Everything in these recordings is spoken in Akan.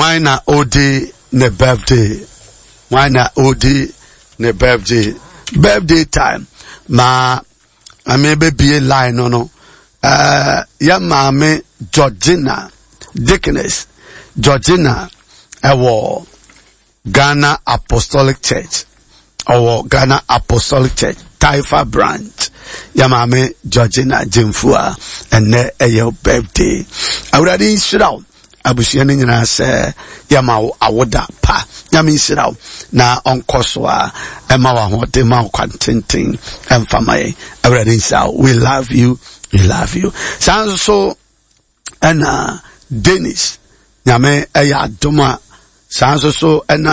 why na odi ne birthday? Why na odi ne birthday? Birthday time. Ma amebe be line no. Ya mame Georgina Dickness Georgina ewo Ghana Apostolic Church. Our Ghana Apostolic Church Taifa branch. Yamame Georgina Jimfua and ne your birthday. I already sit out. Abusiani nyina se yama awoda pa. Yami sit out. Na onkoswa ema wa hote ma kwantintin emfamaye. Already sit out. We love you. We love you. Sounds so and Dennis. Yame eya doma. Sounds so and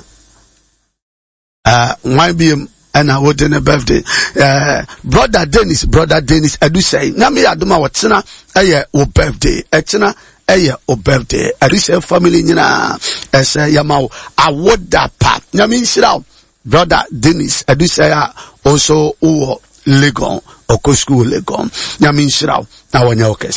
why be and I would in a birthday. Brother Dennis, I do say, Nami Aduma Watsina, o birthday, Etina, o birthday. I do say family nina, as Yamau, I would that part. Nami sit Brother Dennis, I do say also, Legon, or Cosco Legon. Nami sit now on your case.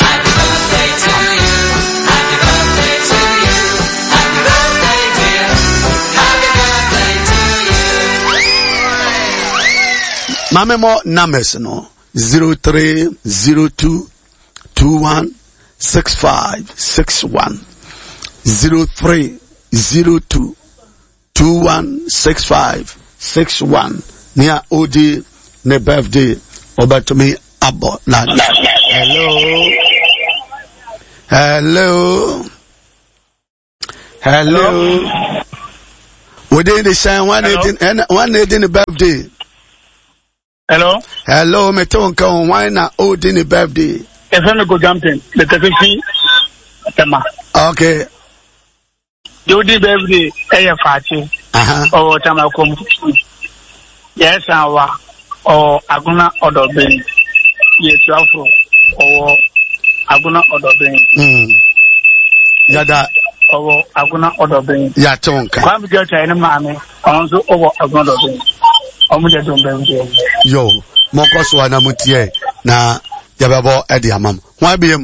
Mamemo numbers no 0302 216561 0302 216561 near Odi ne birthday Obatumi Abo Lad. Hello. Within the same 118 the birthday. Hello, me tonka why na odi ni birthday. Efemi go jumping. The tafifi tema. Okay. Odi birthday eye fati. O tama kom. Yes awa o aguna odobin. Ye tuafro o aguna odobin. Yada o aguna odobin. Ya tonka. Kwa mi geta ene maame onzo o aguna odobin. Yo, Mokoso anamutie na yababo edi amam. Why be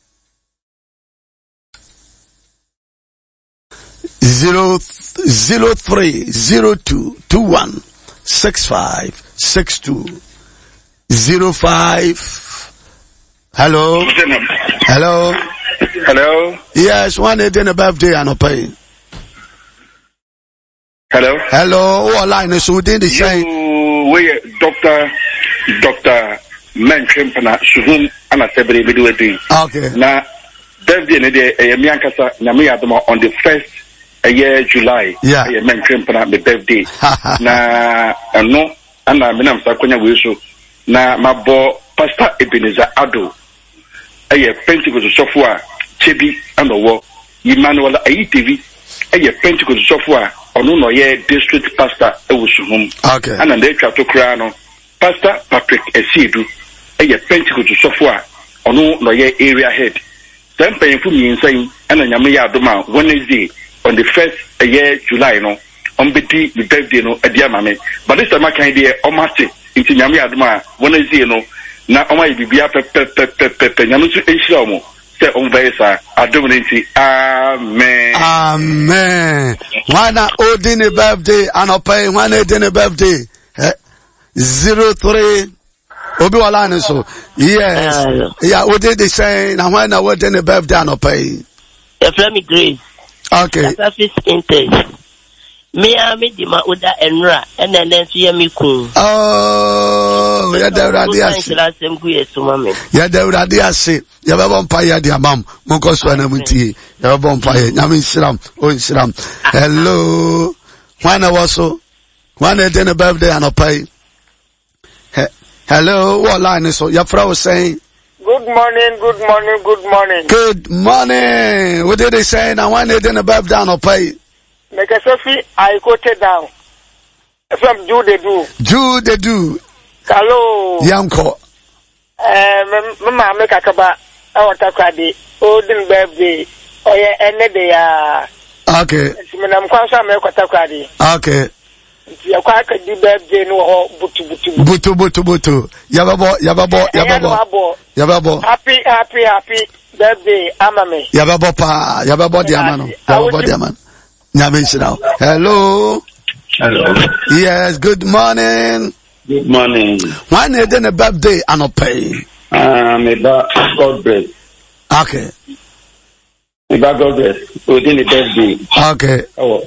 0302216562 05. Hello. Yes, one day in a birthday and a pay. Hello, all line is within the same. We Dr. Menchempana Suhum and a Sebri Bidueti. Okay. Now, birthday in the Miankasa Namiadama on the 1st July. Yeah. Menchempana the birthday. Na no, and I'm Sakonia Wisu. Na Mabo Pastor Ebenezer Ado. A Pentecost software, Chebi and the war. Emmanuel ATV. A Pentecost software. Ono no ye district pastor ewusuhum. Okay. And then they try to cry no. Pastor Patrick Esidu, a Pentecost software. Ono no ye area head. Then paying for me saying, and then Yamia Doma Wednesday on the 1st July no. On the birthday no a diamame. But this time I can idea Omati into Yamia Doma Wednesday no. Na Oma Bibia Pepe Yamusu Eshomo. Amen. Why not ordinary birthday and pay 1 day birthday? 03 Obiwala so. Yes. Yeah, what did they say? Now why not ordinary birthday and pay? Efremi Grace. Okay. Surface interest. Me di ma oda enra and then see me cool. Oh, ya da radiasi. Ya da radiasi. Ya ba bompa ya di amam. Monko so na muti. Ya ba bompa ya. Nyame Islam. O Islam. Hello. When I was so. When I did a birthday and pay. Hello. What line is so? Your friend was saying. Good morning. Good morning. What did they say? Now when they did a birthday and pay. Make a Sophie, I quoted down from Jude do. Hello, Yanko. Mamma, make a kaba, our takadi, Odin birthday, or any day. Okay. Madam Kwanza, make a takadi. Okay. Ya kwa ka di birthday no ho butu yababo happy birthday amame yababo pa yababo di amano nyame nshira. Hello. Yes, good morning. Why need a birthday anopay? God bless. Okay. God bless. Within the birthday. Okay. Oh,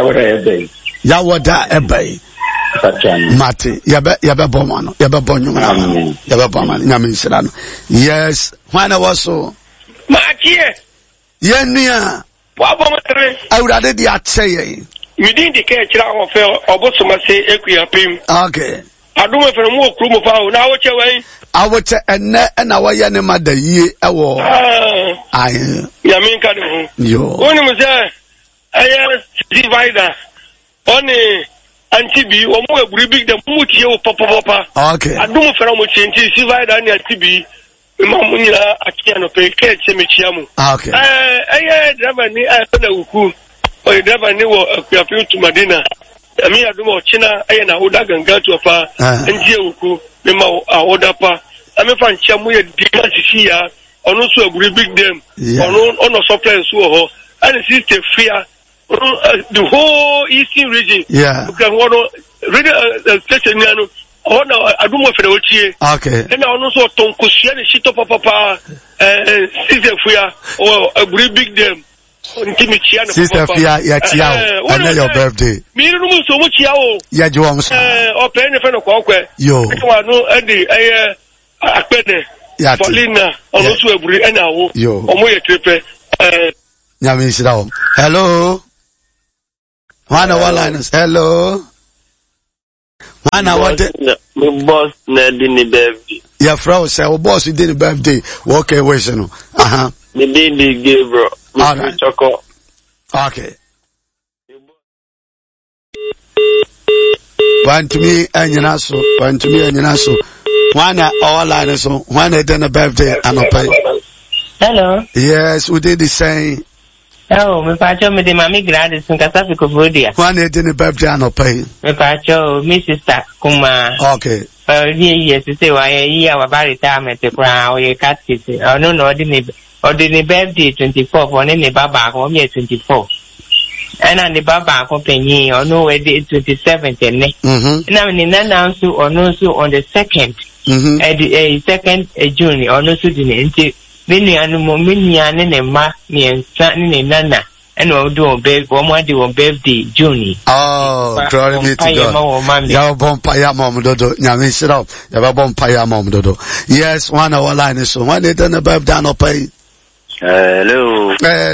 Yawada ebay. Mate, yabe bomano, yabe bonyuma, yabe bomano, nyame nshira no. Yes, when I was so. Makie. Yenia. Wa bomatre. Awurade di akyeye. Within the care chira ho fe obosoma se ekuapim. Okay. Adum e fere mu okru mu fa o na wo chewen. Awoche enne na waye ne mada yie ewo. Aye. Ya min ka de ho. Yo. Oni mu se aye divider. Oni antibi o mu eguri big dem mu tie o papa. Okay. Adum fere mu chinti divider ni antibi. Mamu nyina akia no pe ke chemechia mu. Okay. Aye driver ni na uku. O driver ni wo akuapim to Madina. Ami adum o china aye na oda ganga to fa. Nje uku. Me ma awoda pa ame fa nchia mu ye dima sisi ya onu so aguri big dem ono supply so ho and system fear the whole eastern region because one really station ni anu ona adumo fere otie okay and onu so tonkosia ni shito papa system fear or aguri big dem ntimichia no sister fear ya chia o and your birthday mi nu mu so mu chia o ya jo am so o pe ni fe no kwakwe yo wa no edi akpede Paulina onu so eburi ena wo omo ye trepe nyame nshira wo. Hello. Wana liners. Hello. Wana what my boss na di ni birthday your friend say o boss did the birthday okay wish no the day gave bro. Right. Choco. Okay. Want me anyina so. Wana all line so. Wana then a birthday anope. Hello. Yes, we did the same. Oh, me pacho me de mami Gladys nkasa fi Kofodia. Wana then a birthday anope. Me pacho me sister kuma. Okay. Yes, say why ya wa ba retirement kwa o ye cat kit. No ordinary birthday 24 for ne baba ko me 24. And the baba ko penyi ono we 27th ne. Na me na so ono so on the 2nd. The 2nd June ono so di ne nti menu anu mo menu ane ne ma ne nsa ne nana. And we'll do on birthday June. Oh, glory be to God. Ya bompaya mom dodo. Nyame shira. Ya bompaya mom dodo. Yes, one our line is so. One day then the birthday no pay. Hello.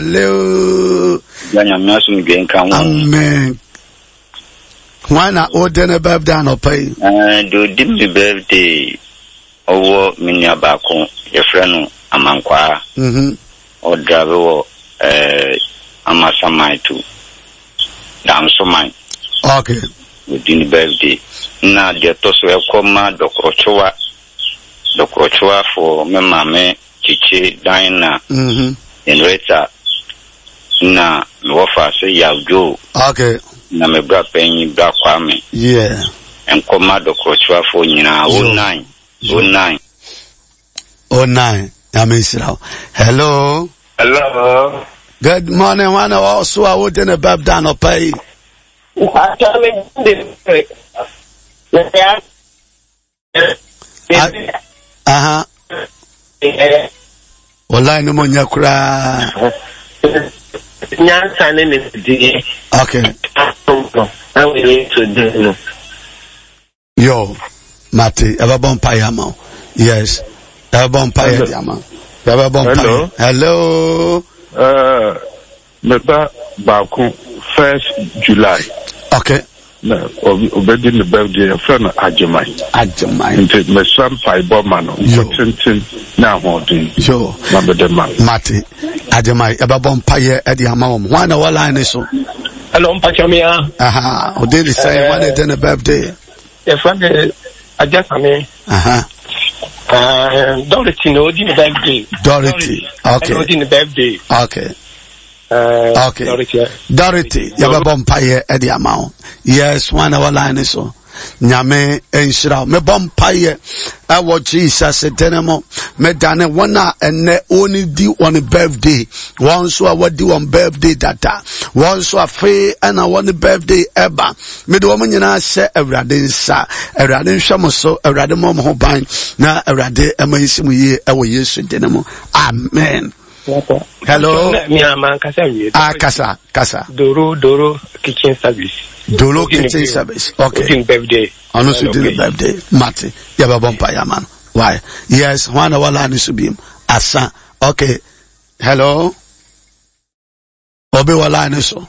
Amen. Wana ode na birthday no pay. Do dim birthday owo minya baako ye frɛ no Amankwa. O drive wo Amasamai to Damsomai. Okay. Within the birthday. Na de toso ekoma dokrochwa for me mame chichi dina. In reta na wofa say yawjo. Okay. Na me bra penyi bra kwame. Yeah. Enkoma dokrochwa for nyina 09. Amisrao. Hello. Good morning, one also I would in a bab down or pay. Well, no more cry. Okay. Yo, Mati, ever bomb payamo. Yes. Ever bomb payamo. Hello. Meba Baku 1st July. Okay. Na obedi the birthday friend Ajamai. Nti me sampai bomano. Tintin na hodin. Yo. Mati. Ajamai eba bompaye edi amawom. Wana wala ni so. Hello mpachamia. O did the same one day the birthday. The friend Ajasame. Dorothy no di birthday. Dorothy. Okay. No di birthday. Okay. Okay. Dorothy. Yaba bompaye edi amawom. Yes, one hour line is so. Nyame enshira me bompaye ewo Jesus etenemo me dane wona ene oni di on birthday one so awadi on birthday data one so afi ana one birthday eba me de wo nyina hye awrade nsa awrade nhwemo so awrade mom ho ban na awrade emayisimu ye ewo Yesu etenemo amen. Hello. Kasa. Doro kitchen service. Dolo kitchen service. Okay. Birthday. Ano so din birthday. Mate. Yaba bompa yaman. Why? Yes, one hour line should be asa. Okay. Hello. Obi wala ni so.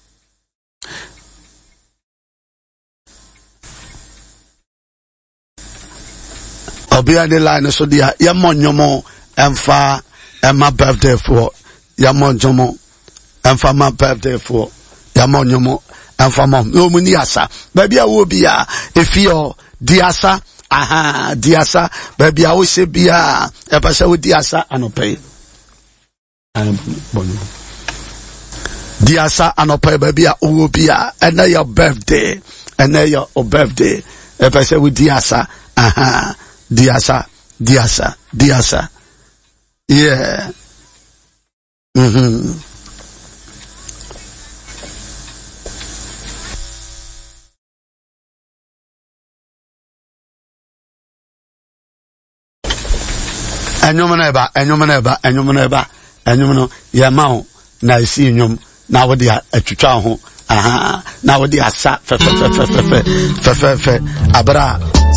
Obi ade line so dia yamonyomo emfa my birthday for Yamon Jomo and for my birthday for Yamon Yomo and for mom. No muniasa. Baby, I will be if you're diasa. Aha, diasa. Baby, I will say be a person with diasa and pay. Diasa and pay, baby, I will be and then your birthday. And then your birthday. A person with diasa. Aha, diasa. Yeah. Enyumaneba. Yamao. Na isi nyum. Na wadi atwitwa ho. Aha. Na wadi asa. Fe. Abra.